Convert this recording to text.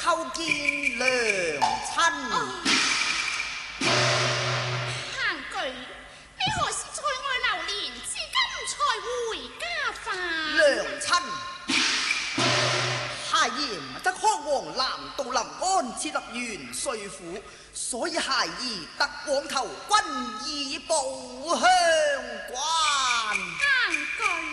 叩見娘親。 行具，你何時在外流連，至今才回家返？ 娘親，孩兒得康王南道臨安設立元帥府，所以孩兒特往投軍以報鄉關。 行具。